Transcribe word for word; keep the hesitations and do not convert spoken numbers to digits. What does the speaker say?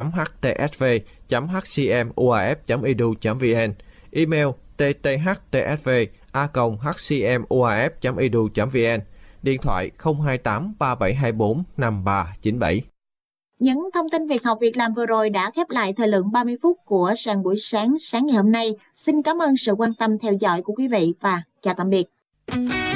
chấm h t s v chấm h c m u a f chấm e d u chấm v n, email t t h t s v a còng h c m u a f chấm e d u chấm v n, điện thoại không hai tám ba bảy hai bốn năm ba chín bảy. Những thông tin việc học việc làm vừa rồi đã khép lại thời lượng ba mươi phút của Sàn buổi sáng sáng ngày hôm nay. Xin cảm ơn sự quan tâm theo dõi của quý vị và chào tạm biệt.